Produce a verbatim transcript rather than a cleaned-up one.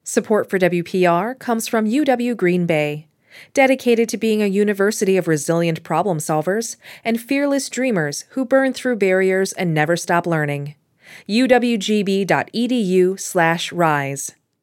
Support for W P R comes from U W Green Bay, dedicated to being a university of resilient problem solvers and fearless dreamers who burn through barriers and never stop learning. u w g b dot e d u slash rise.